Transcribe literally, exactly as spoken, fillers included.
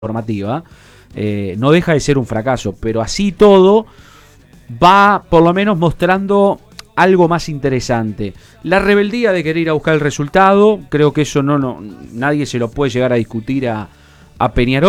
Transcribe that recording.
formativa, eh, no deja de ser un fracaso, pero así todo va por lo menos mostrando algo más interesante. La rebeldía de querer ir a buscar el resultado, creo que eso no, no nadie se lo puede llegar a discutir a, a Peñarol.